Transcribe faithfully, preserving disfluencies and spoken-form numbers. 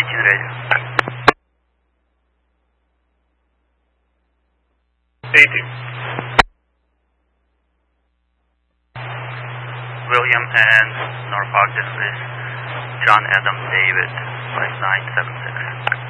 eighteen radio. eighteen. William and Norfolk, this is John Adam David, five nine seven six.